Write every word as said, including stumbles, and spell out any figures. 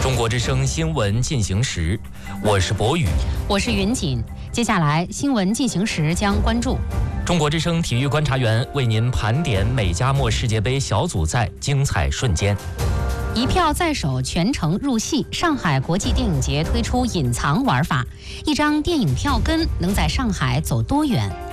中国之声新闻进行时，我是博宇， 我是云锦。接下来新闻进行时将关注中国之声体育观察员为您盘点美加墨世界杯小组赛精彩瞬间。 一票在手，全程入戏。上海国际电影节推出隐藏玩法，一张电影票根能在上海走多远？